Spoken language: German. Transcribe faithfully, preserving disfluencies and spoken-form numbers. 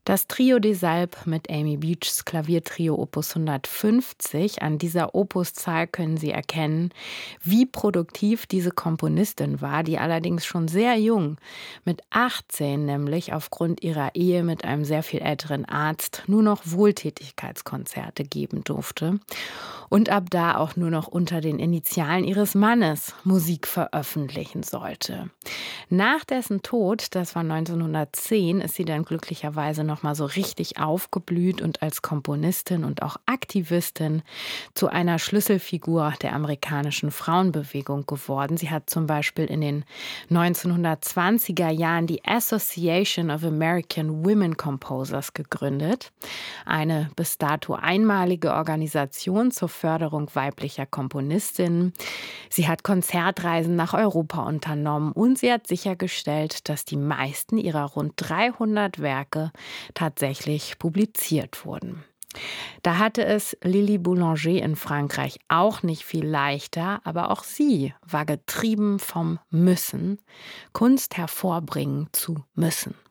Das Trio des Alpes mit Amy Beachs Klaviertrio Opus hundertfünfzig. An dieser Opuszahl können Sie erkennen, wie produktiv diese Komponistin war, die allerdings schon sehr jung, mit achtzehn nämlich aufgrund ihrer Ehe mit einem sehr viel älteren Arzt, nur noch Wohltätigkeitskonzerte geben durfte und ab da auch nur noch unter den Initialen ihres Mannes Musik veröffentlichen sollte. Nach dessen Tod, das war neunzehnhundertzehn, ist sie dann glücklicherweise noch mal so richtig aufgeblüht und als Komponistin und auch Aktivistin zu einer Schlüsselfigur der amerikanischen Frauenbewegung geworden. Sie hat zum Beispiel in den neunzehnhundertzwanziger Jahren die Association of American Women Composers gegründet, eine bis dato einmalige Organisation zur Förderung weiblicher Komponistinnen. Sie hat Konzertreisen nach Europa unternommen und sie hat sichergestellt, dass die meisten ihrer rund dreihundert Werke tatsächlich publiziert wurden. Da hatte es Lili Boulanger in Frankreich auch nicht viel leichter, aber auch sie war getrieben vom Müssen, Kunst hervorbringen zu müssen.